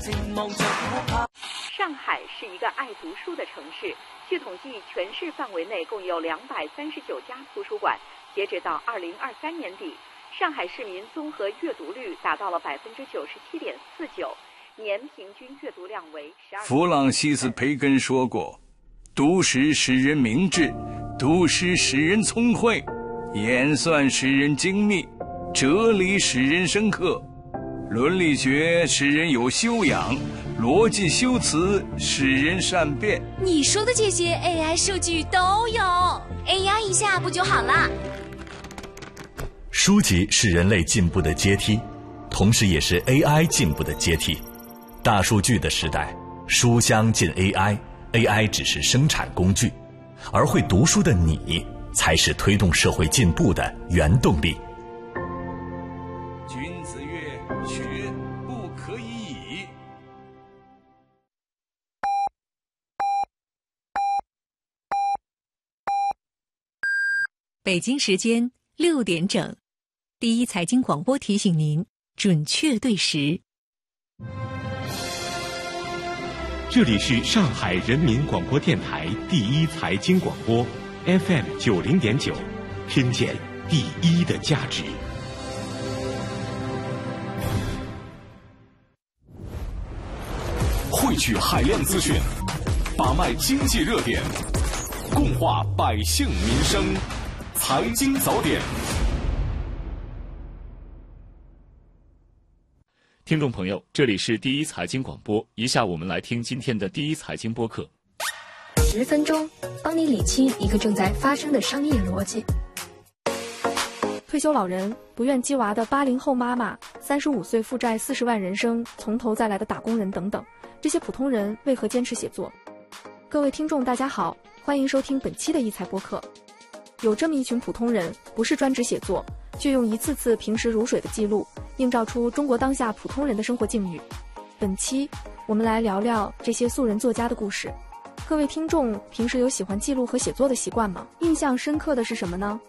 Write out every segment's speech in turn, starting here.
上海是一个爱读书的城市，据统计，全市范围内共有239家图书馆。截止到2023年底，上海市民综合阅读率达到了97.49%，年平均阅读量为12。 弗朗西斯·培根说过：“读诗使人明智，读诗使人聪慧，演算使人精密，哲理使人深刻，伦理学使人有修养，逻辑修辞使人善变。” 你说的这些 AI 数据都有 ，AI 一下不就好了？ 书籍是人类进步的阶梯，同时也是 AI 进步的阶梯。大数据的时代，书香进 AI 只是生产工具，而会读书的你才是推动社会进步的原动力。 君子曰：“学不可以已。” 北京时间6点整，第一财经广播提醒您准确对时。 这里是上海人民广播电台第一财经广播 FM 90.9，听见第一的价值。 汇聚海量资讯，把脉经济热点，共话百姓民生。财经早点， 听众朋友，这里是第一财经广播，以下我们来听今天的第一财经播客。 10分钟，帮你理清一个正在发生的商业逻辑。 退休老人、不愿鸡娃的80后妈妈、35岁负债40万人生从头再来的打工人等等，这些普通人为何坚持写作？各位听众大家好，欢迎收听本期的一财播客。有这么一群普通人，不是专职写作，却用一次次平时如水的记录，映照出中国当下普通人的生活境遇。本期我们来聊聊这些素人作家的故事。各位听众平时有喜欢记录和写作的习惯吗？印象深刻的是什么呢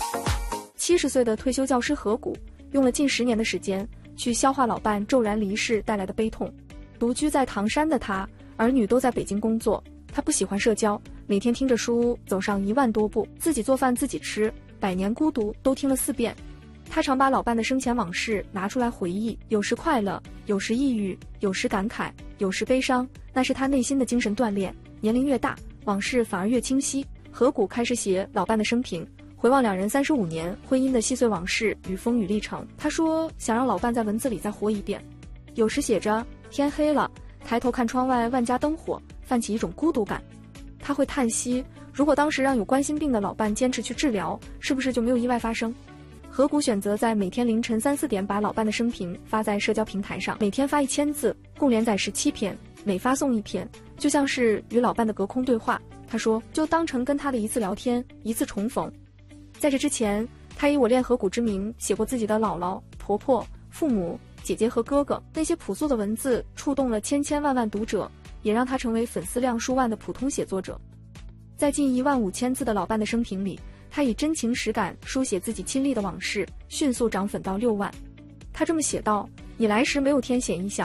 ？70岁的退休教师何谷，用了近10年的时间去消化老伴骤然离世带来的悲痛。独居在唐山的他，儿女都在北京工作，他不喜欢社交，每天听着书走上1万多步，自己做饭自己吃，百年孤独都听了4遍。他常把老伴的生前往事拿出来回忆，有时快乐，有时抑郁，有时感慨，有时悲伤，那是他内心的精神锻炼。年龄越大，往事反而越清晰。何谷开始写老伴的生平，回望2人35年婚姻的细碎往事与风雨历程。他说想让老伴在文字里再活一遍。有时写着天黑了，抬头看窗外万家灯火，泛起一种孤独感。他会叹息，如果当时让有冠心病的老伴坚持去治疗，是不是就没有意外发生？何谷选择在每天凌晨3、4点把老伴的生平发在社交平台上，每天发1000字，共连载17篇，每发送1篇，就像是与老伴的隔空对话。他说就当成跟他的一次聊天，一次重逢。在这之前，他以我恋何谷之名写过自己的姥姥、婆婆、父母、姐姐和哥哥，那些朴素的文字触动了千万读者，也让他成为粉丝量数万的普通写作者。在近15000字的老伴的生平里，他以真情实感书写自己亲历的往事，迅速涨粉到6万。他这么写道：你来时没有天显异象，